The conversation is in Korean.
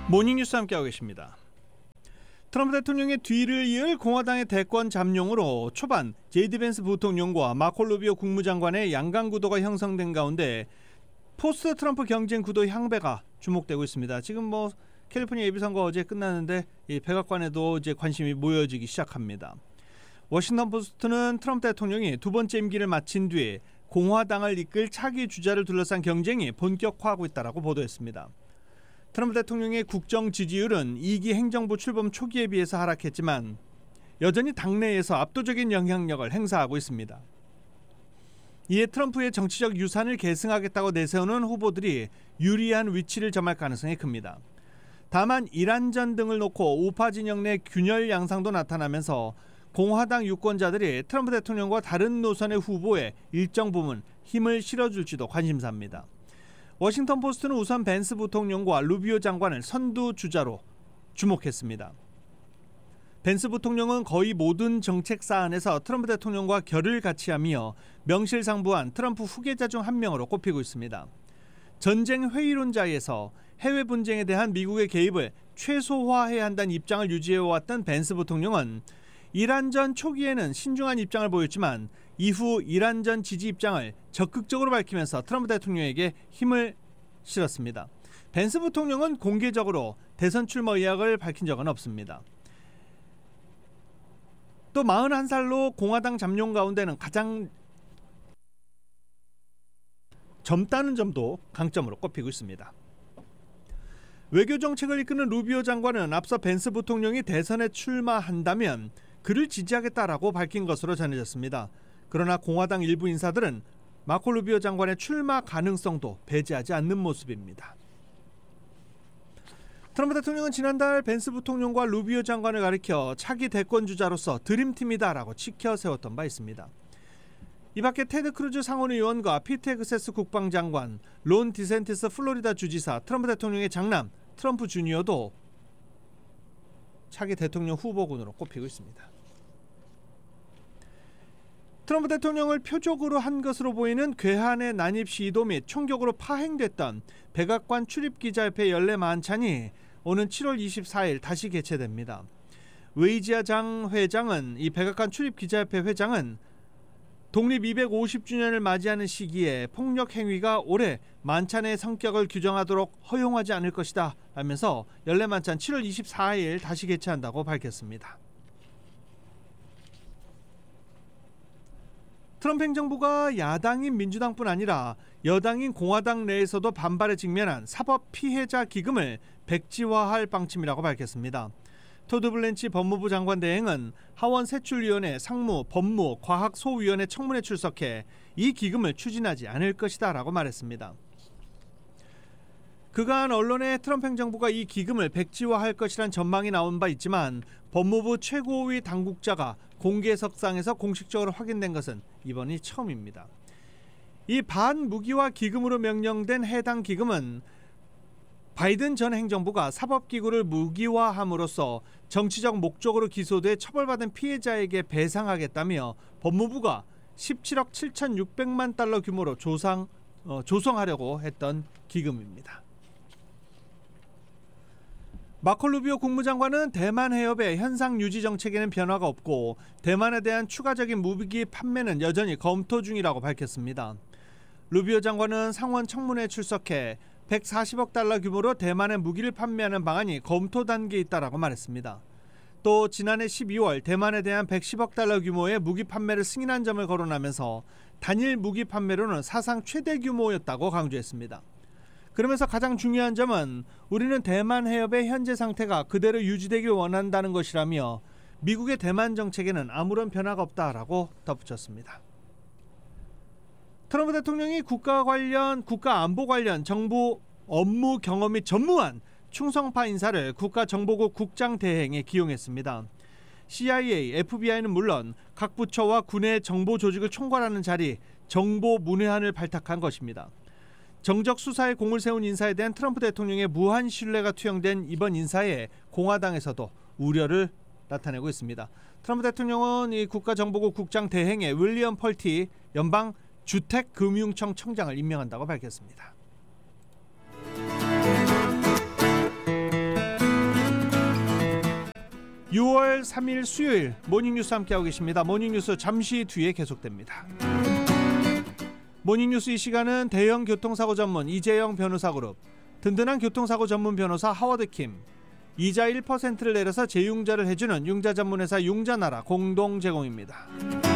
모닝뉴스 함께하고 계십니다. 트럼프 대통령의 뒤를 이을 공화당의 대권 잠룡으로 초반 제이디 벤스 부통령과 마코 루비오 국무장관의 양강 구도가 형성된 가운데 포스트 트럼프 경쟁 구도 향배가 주목되고 있습니다. 지금 캘리포니아 예비선거 어제 끝났는데 이 백악관에도 이제 관심이 모여지기 시작합니다. 워싱턴 포스트는 트럼프 대통령이 두 번째 임기를 마친 뒤에 공화당을 이끌 차기 주자를 둘러싼 경쟁이 본격화하고 있다라고 보도했습니다. 트럼프 대통령의 국정 지지율은 2기 행정부 출범 초기에 비해서 하락했지만 여전히 당내에서 압도적인 영향력을 행사하고 있습니다. 이에 트럼프의 정치적 유산을 계승하겠다고 내세우는 후보들이 유리한 위치를 점할 가능성이 큽니다. 다만 이란전 등을 놓고 우파 진영 내 균열 양상도 나타나면서 공화당 유권자들이 트럼프 대통령과 다른 노선의 후보에 일정 부분 힘을 실어줄지도 관심사입니다. 워싱턴 포스트는 우선 벤스 부통령과 루비오 장관을 선두 주자로 주목했습니다. 벤스 부통령은 거의 모든 정책 사안에서 트럼프 대통령과 결을 같이하며 명실상부한 트럼프 후계자 중 한 명으로 꼽히고 있습니다. 전쟁 회의론자에서 해외 분쟁에 대한 미국의 개입을 최소화해야 한다는 입장을 유지해왔던 벤스 부통령은 이란전 초기에는 신중한 입장을 보였지만 이후 이란전 지지 입장을 적극적으로 밝히면서 트럼프 대통령에게 힘을 실었습니다. 벤스 부통령은 공개적으로 대선 출마 의향을 밝힌 적은 없습니다. 또 41살로 공화당 잠룡 가운데는 가장 젊다는 점도 강점으로 꼽히고 있습니다. 외교 정책을 이끄는 루비오 장관은 앞서 벤스 부통령이 대선에 출마한다면 그를 지지하겠다라고 밝힌 것으로 전해졌습니다. 그러나 공화당 일부 인사들은 마코 루비오 장관의 출마 가능성도 배제하지 않는 모습입니다. 트럼프 대통령은 지난달 벤스 부통령과 루비오 장관을 가리켜 차기 대권 주자로서 드림팀이다라고 치켜세웠던 바 있습니다. 이 밖에 테드 크루즈 상원 의원과 피트 헥세스 국방장관, 론 디센티스 플로리다 주지사, 트럼프 대통령의 장남 트럼프 주니어도 차기 대통령 후보군으로 꼽히고 있습니다. 트럼프 대통령을 표적으로 한 것으로 보이는 괴한의 난입 시도 및 총격으로 파행됐던 백악관 출입기자협회 연례 만찬이 오는 7월 24일 다시 개최됩니다. 웨이지아 장 회장은 이 백악관 출입기자협회 회장은 독립 250주년을 맞이하는 시기에 폭력 행위가 올해 만찬의 성격을 규정하도록 허용하지 않을 것이다 라면서 연례 만찬 7월 24일 다시 개최한다고 밝혔습니다. 트럼프 행정부가 야당인 민주당뿐 아니라 여당인 공화당 내에서도 반발에 직면한 사법 피해자 기금을 백지화할 방침이라고 밝혔습니다. 토드 블렌치 법무부 장관 대행은 하원 세출위원회 상무, 법무, 과학 소위원회 청문회 출석해 이 기금을 추진하지 않을 것이다 라고 말했습니다. 그간 언론에 트럼프 행정부가 이 기금을 백지화할 것이란 전망이 나온 바 있지만 법무부 최고위 당국자가 공개석상에서 공식적으로 확인된 것은 이번이 처음입니다. 이 반무기화 기금으로 명령된 해당 기금은 바이든 전 행정부가 사법기구를 무기화함으로써 정치적 목적으로 기소돼 처벌받은 피해자에게 배상하겠다며 법무부가 17억 7,600만 달러 규모로 조성하려고 했던 기금입니다. 마코 루비오 국무장관은 대만 해협의 현상 유지 정책에는 변화가 없고 대만에 대한 추가적인 무기 판매는 여전히 검토 중이라고 밝혔습니다. 루비오 장관은 상원 청문회에 출석해 140억 달러 규모로 대만에 무기를 판매하는 방안이 검토 단계에 있다라고 말했습니다. 또 지난해 12월 대만에 대한 110억 달러 규모의 무기 판매를 승인한 점을 거론하면서 단일 무기 판매로는 사상 최대 규모였다고 강조했습니다. 그러면서 가장 중요한 점은 우리는 대만 해협의 현재 상태가 그대로 유지되길 원한다는 것이라며 미국의 대만 정책에는 아무런 변화가 없다라고 덧붙였습니다. 트럼프 대통령이 국가 안보 관련 정부 업무 경험 및 전무한 충성파 인사를 국가정보국 국장 대행에 기용했습니다. CIA, FBI는 물론 각 부처와 군의 정보 조직을 총괄하는 자리 정보 문외한을 발탁한 것입니다. 정적 수사에 공을 세운 인사에 대한 트럼프 대통령의 무한 신뢰가 투영된 이번 인사에 공화당에서도 우려를 나타내고 있습니다. 트럼프 대통령은 이 국가정보국 국장 대행에 윌리엄 펄티 연방 주택금융청 청장을 임명한다고 밝혔습니다. 23일 수요일 모닝뉴스 함께하고 계십니다. 모닝뉴스 잠시 뒤에 계속됩니다. 모닝뉴스 이 시간은 대형 교통사고 전문 이재영 변호사그룹, 든든한 교통사고 전문 변호사 하워드킴, 이자 1%를 내려서 재융자를 해주는 융자 전문회사 융자나라 공동 제공입니다.